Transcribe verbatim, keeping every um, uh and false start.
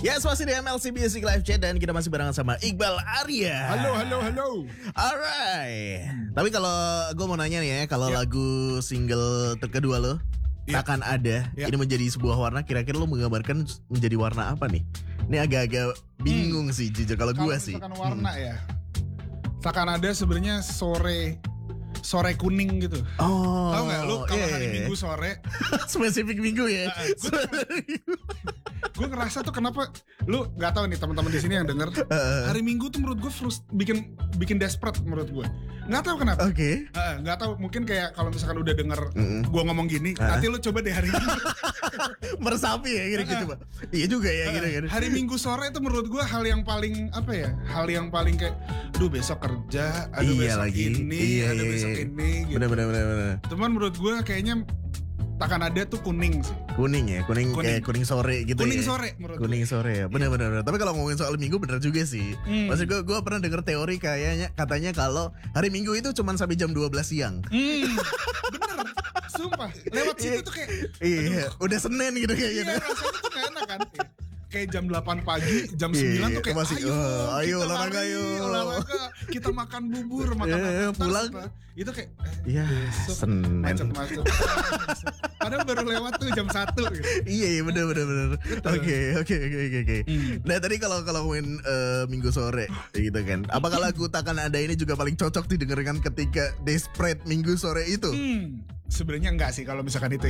Yes, masih di M L C Music Live Chat dan kita masih barengan sama Iqbal Arya. Halo, halo, halo. Alright. Tapi kalau gue mau nanya nih ya, kalau Ya. lagu single terkedua lo, Ya. Takkan Ada, Ya. ini menjadi sebuah warna, kira-kira lo menggambarkan menjadi warna apa nih? Ini agak-agak bingung sih jujur kalau gue sih. Kalau misalkan warna ya, Takkan Ada sebenarnya sore sore kuning gitu. Oh. Tahu nggak lu kalau iya, hari iya. Minggu sore, Spesifik minggu ya. Nah, gue ngerasa tuh kenapa lu nggak tahu nih teman-teman di sini yang denger, hari Minggu tuh menurut gue frust, bikin bikin desperate menurut gue. Nggak tahu kenapa. Oke. Uh, nggak tahu, mungkin kayak kalau misalkan udah denger Mm-mm. gue ngomong gini, Uh. nanti lu coba deh hari Minggu. Meresapi ya kira-kira coba. Iya juga ya Uh, kira-kira. hari Minggu sore itu menurut gue hal yang paling apa ya, hal yang paling kayak, duh besok kerja, ada Iya besok lagi. ini, Iya, ada iya, besok iya. ini, gitu. Bener bener bener bener. Cuman menurut gue kayaknya Takkan Ada tuh kuning sih. Kuning ya, kuning, Kuning. kayak kuning sore gitu Kuning ya. sore menurut Kuning gue. sore ya, bener-bener. Tapi kalau ngomongin soal minggu bener juga sih. Hmm. Maksud gue, gue pernah denger teori kayaknya katanya kalau hari minggu itu cuma sampai jam dua belas siang. Hmm, bener, sumpah. Lewat situ tuh kayak, Iya, udah Senin gitu iya kayaknya. rasanya tuh gak enak kan. Kayak jam delapan pagi, jam Iya, sembilan tuh kayak, masih, ayo, oh, ayo, kita olahraga, lari, ayo. olahraga, kita makan bubur, makan Iya, apa, pulang. apa. Itu kayak, eh, Iya, besok Senin. macet-macet. Padahal baru lewat tuh jam satu gitu. Iya, iya bener bener bener. Oke oke oke oke oke. Hmm. Nah tadi kalau kalau ngomongin eh, minggu sore gitu kan, apakah lagu Takkan Ada ini juga paling cocok didengarkan ketika desperate minggu sore itu? Hmm, sebenarnya enggak sih kalau misalkan itu